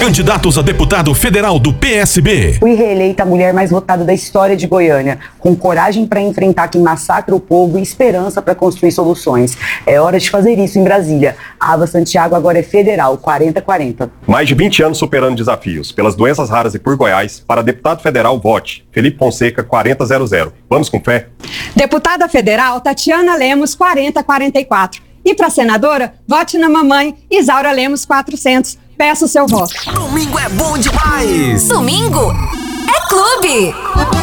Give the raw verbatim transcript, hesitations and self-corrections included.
Candidatos a deputado federal do P S B. Fui reeleita a mulher mais votada da história de Goiânia, com coragem para enfrentar quem massacra o povo e esperança para construir soluções. É hora de fazer isso em Brasília. A Ava Santiago agora é federal, quarenta quarenta. Mais de vinte anos superando desafios pelas doenças raras e por Goiás. Para deputado federal, vote Felipe Fonseca, quarenta zero zero. Vamos com fé? Deputada federal, Tatiana Lemos, quarenta quarenta e quatro. E para senadora, vote na mamãe, Isaura Lemos, quatrocentos. Peço seu voto. Domingo é bom demais! Domingo é clube!